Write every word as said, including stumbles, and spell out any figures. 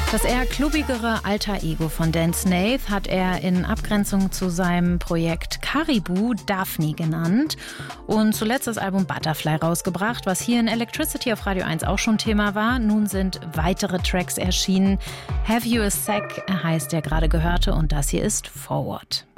Das eher klubbigere Alter Ego von Dan Snaith hat er in Abgrenzung zu seinem Projekt Caribou Daphne genannt und zuletzt das Album Butterfly rausgebracht, was hier in Electricity auf Radio eins auch schon Thema war. Nun sind weitere Tracks erschienen. Have You a Sec heißt der gerade gehörte und das hier ist Forward.